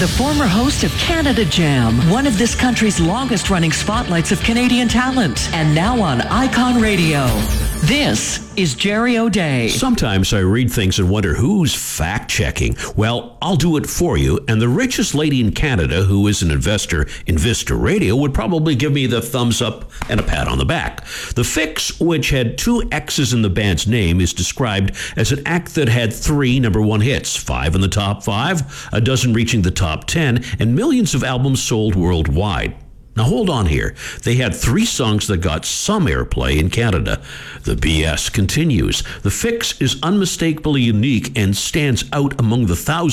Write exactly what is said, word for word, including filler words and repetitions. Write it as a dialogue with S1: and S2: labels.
S1: the former host of Canada Jam, one of this country's longest-running spotlights of Canadian talent, and now on Icon Radio. This is Jerry O'Day.
S2: Sometimes I read things and wonder who's fact-checking. Well, I'll do it for you, and the richest lady in Canada who is an investor in Vista Radio would probably give me the thumbs up and a pat on the back. The Fix, which had two X's in the band's name, is described as an act that had three number one hits, five in the top five, a dozen reaching the top ten, and millions of albums sold worldwide. Now hold on here. They had three songs that got some airplay in Canada. The B S continues. The Fix is unmistakably unique and stands out among the thousands